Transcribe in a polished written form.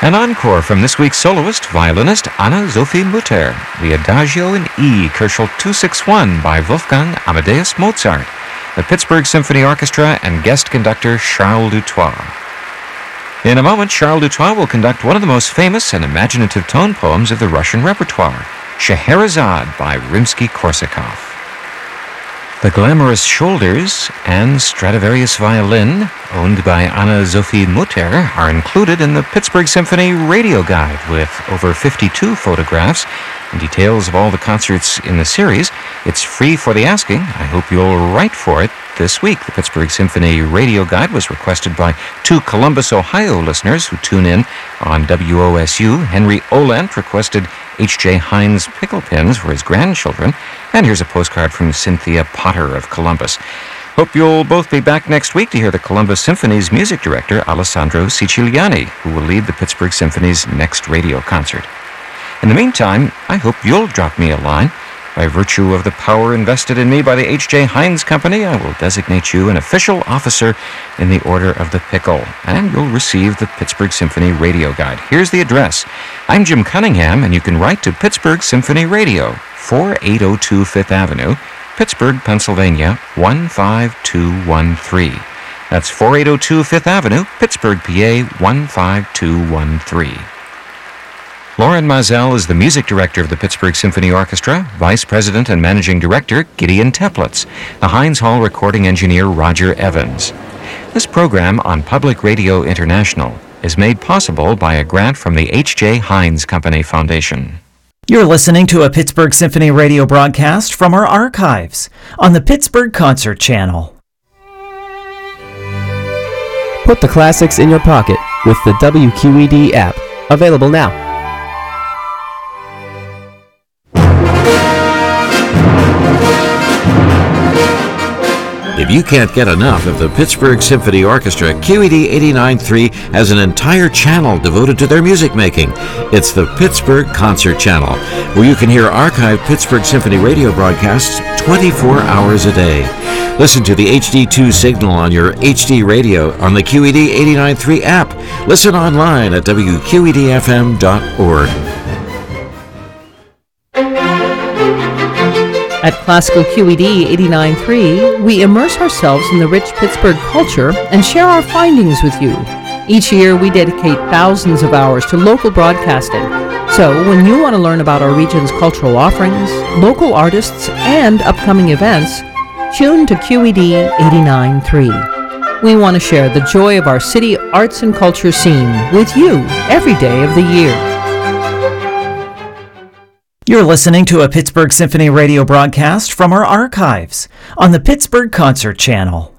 An encore from this week's soloist, violinist Anna-Sophie Mutter, the Adagio in E, Köchel 261 by Wolfgang Amadeus Mozart, the Pittsburgh Symphony Orchestra, and guest conductor Charles Dutoit. In a moment, Charles Dutoit will conduct one of the most famous and imaginative tone poems of the Russian repertoire, Scheherazade by Rimsky-Korsakov. The Glamorous Shoulders and Stradivarius violin, owned by Anna-Sophie Mutter, are included in the Pittsburgh Symphony Radio Guide with over 52 photographs and details of all the concerts in the series. It's free for the asking. I hope you'll write for it this week. The Pittsburgh Symphony Radio Guide was requested by 2 Columbus, Ohio listeners who tune in on WOSU. Henry Olant requested H.J. Heinz pickle pins for his grandchildren. And here's a postcard from Cynthia Potter of Columbus. Hope you'll both be back next week to hear the Columbus Symphony's music director, Alessandro Siciliani, who will lead the Pittsburgh Symphony's next radio concert. In the meantime, I hope you'll drop me a line. By virtue of the power invested in me by the H.J. Heinz Company, I will designate you an official officer in the Order of the Pickle, and you'll receive the Pittsburgh Symphony Radio Guide. Here's the address. I'm Jim Cunningham, and you can write to Pittsburgh Symphony Radio, 4802 Fifth Avenue, Pittsburgh, Pennsylvania, 15213. That's 4802 Fifth Avenue, Pittsburgh, PA, 15213. Lauren Mazel is the music director of the Pittsburgh Symphony Orchestra, vice president and managing director Gideon Teplitz, the Heinz Hall recording engineer Roger Evans. This program on Public Radio International is made possible by a grant from the H.J. Heinz Company Foundation. You're listening to a Pittsburgh Symphony radio broadcast from our archives on the Pittsburgh Concert Channel. Put the classics in your pocket with the WQED app, available now. If you can't get enough of the Pittsburgh Symphony Orchestra, QED 89.3 has an entire channel devoted to their music making. It's the Pittsburgh Concert Channel, where you can hear archived Pittsburgh Symphony radio broadcasts 24 hours a day. Listen to the HD2 signal on your HD radio on the QED 89.3 app. Listen online at WQEDFM.org. At Classical QED 89.3, we immerse ourselves in the rich Pittsburgh culture and share our findings with you. Each year, we dedicate thousands of hours to local broadcasting. So, when you want to learn about our region's cultural offerings, local artists, and upcoming events, tune to QED 89.3. We want to share the joy of our city arts and culture scene with you every day of the year. You're listening to a Pittsburgh Symphony radio broadcast from our archives on the Pittsburgh Concert Channel.